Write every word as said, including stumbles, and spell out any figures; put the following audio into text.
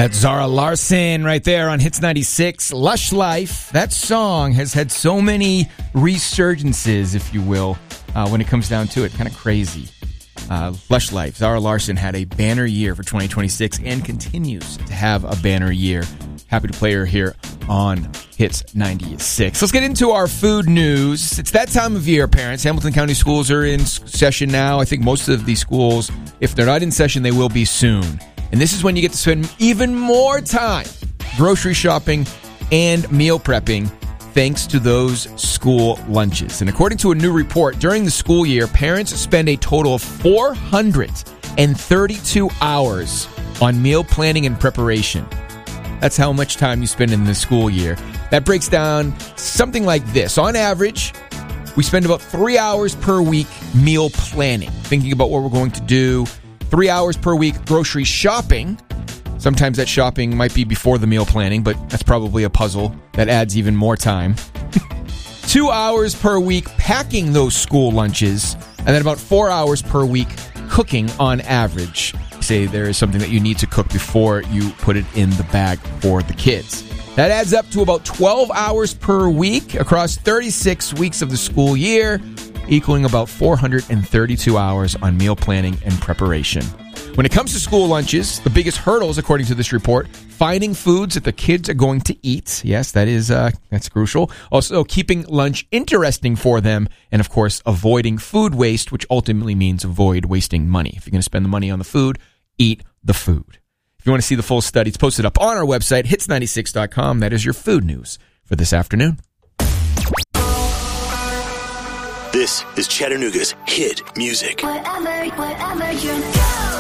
That's Zara Larsson right there on Hits ninety-six. Lush Life. That song has had so many resurgences, if you will, uh, when it comes down to it. Kind of crazy. Uh, Lush Life. Zara Larsson had a banner year for twenty twenty-six and continues to have a banner year. Happy to play her here on Hits ninety-six. Let's get into our food news. It's that time of year, parents. Hamilton County schools are in session now. I think most of these schools, if they're not in session, they will be soon. And this is when you get to spend even more time grocery shopping and meal prepping thanks to those school lunches. And according to a new report, during the school year, parents spend a total of four hundred thirty-two hours on meal planning and preparation. That's how much time you spend in the school year. That breaks down something like this. On average, we spend about three hours per week meal planning, thinking about what we're going to do. Three hours per week grocery shopping. Sometimes that shopping might be before the meal planning, but that's probably a puzzle that adds even more time. Two hours per week packing those school lunches, and then about four hours per week cooking on average. Say there is something that you need to cook before you put it in the bag for the kids. That adds up to about twelve hours per week across thirty-six weeks of the school year, equaling about four hundred thirty-two hours on meal planning and preparation. When it comes to school lunches, the biggest hurdles, according to this report, finding foods that the kids are going to eat. Yes, that is uh, that's crucial. Also, keeping lunch interesting for them, and of course, avoiding food waste, which ultimately means avoid wasting money. If you're going to spend the money on the food, eat the food. If you want to see the full study, it's posted up on our website, hits ninety-six dot com. That is your food news for this afternoon. This is Chattanooga's hit music. Wherever, wherever you go.